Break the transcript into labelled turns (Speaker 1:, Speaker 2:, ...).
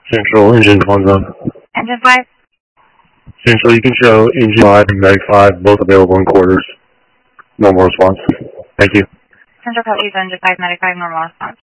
Speaker 1: Central, engine 1's on.
Speaker 2: Engine 5?
Speaker 1: Central, you can show engine 5 and Meg 5, both available in quarters. Normal response. Thank you.
Speaker 2: Central Code 8, engine 5, Medic 5, normal response.